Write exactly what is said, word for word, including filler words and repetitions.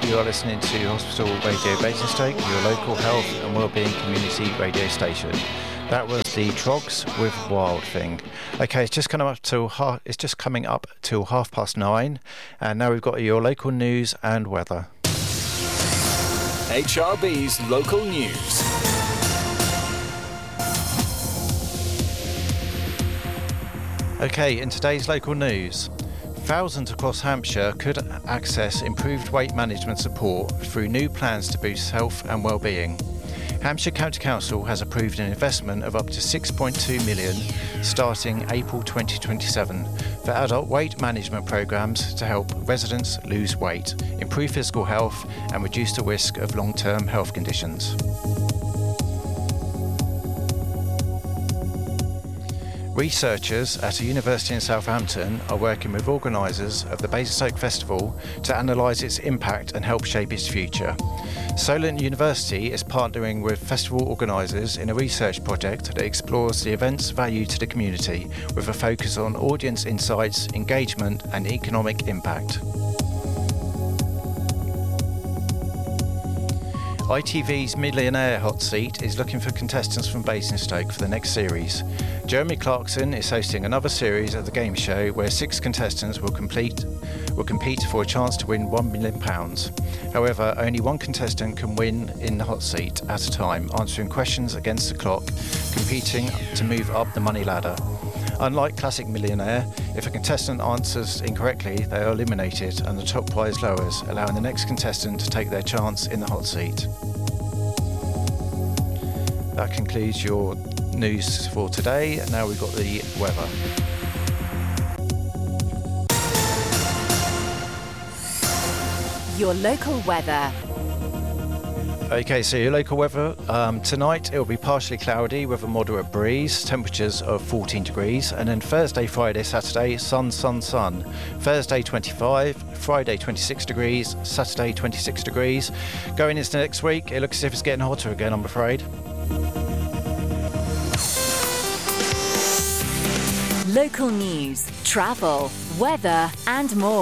You are listening to Hospital Radio Basingstoke, your local health and wellbeing community radio station. That was the Trogs with Wild Thing. Okay, it's just coming up till half. It's just coming up till half past nine, and now we've got your local news and weather. H R B's local news. Okay, in today's local news, thousands across Hampshire could access improved weight management support through new plans to boost health and well-being. Hampshire County Council has approved an investment of up to six point two million pounds starting April twenty twenty-seven for adult weight management programmes to help residents lose weight, improve physical health and reduce the risk of long-term health conditions. Researchers at a university in Southampton are working with organisers of the Basingstoke Festival to analyse its impact and help shape its future. Solent University is partnering with festival organisers in a research project that explores the event's value to the community with a focus on audience insights, engagement and economic impact. I T V's Millionaire Hot Seat is looking for contestants from Basingstoke for the next series. Jeremy Clarkson is hosting another series of the game show where six contestants will complete will compete for a chance to win one million pounds. However, only one contestant can win in the hot seat at a time, answering questions against the clock, competing to move up the money ladder. Unlike Classic Millionaire, if a contestant answers incorrectly, they are eliminated and the top prize lowers, allowing the next contestant to take their chance in the hot seat. That concludes your news for today. Now we've got the weather. Your local weather. Okay, so your local weather. Um, tonight it will be partially cloudy with a moderate breeze, temperatures of fourteen degrees, and then Thursday, Friday, Saturday, sun, sun, sun. Thursday twenty-five, Friday twenty-six degrees, Saturday twenty-six degrees. Going into next week, it looks as if it's getting hotter again, I'm afraid. Local news, travel, weather and more.